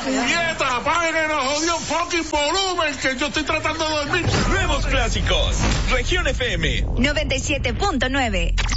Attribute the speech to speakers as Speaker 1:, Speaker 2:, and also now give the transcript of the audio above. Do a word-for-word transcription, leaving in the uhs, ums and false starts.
Speaker 1: puñeta! ¡Apaguen el jodido fucking volumen! Que yo estoy tratando de dormir.
Speaker 2: Nuevos clásicos. Región F M
Speaker 3: noventa y siete punto nueve.